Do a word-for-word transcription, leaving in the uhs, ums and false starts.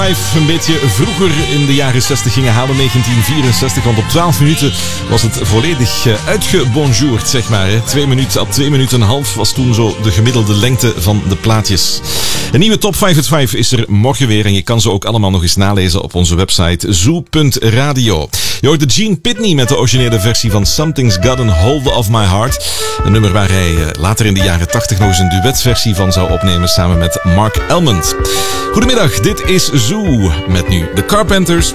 Een beetje vroeger in de jaren zestig gingen halen, negentien vierenzestig, want op twaalf minuten was het volledig uitgebonjourd, zeg maar. Hè. Twee minuten, op twee minuten en een half was toen zo de gemiddelde lengte van de plaatjes. Een nieuwe Top vijfhonderdvijf is er morgen weer en je kan ze ook allemaal nog eens nalezen op onze website zoo punt radio. Je hoort de Gene Pitney met de originele versie van Something's Got a Hold of My Heart. Een nummer waar hij later in de jaren tachtig nog eens een duetversie van zou opnemen samen met Mark Elmond. Goedemiddag, dit is Zoo met nu de Carpenters.